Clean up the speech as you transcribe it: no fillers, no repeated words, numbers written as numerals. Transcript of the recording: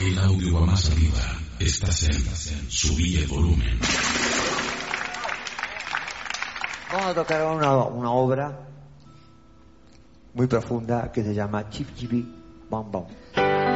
El audio va más arriba. Estás en Subí el volumen. Vamos a tocar una obra muy profunda que se llama Chip Chibi Bam Bam.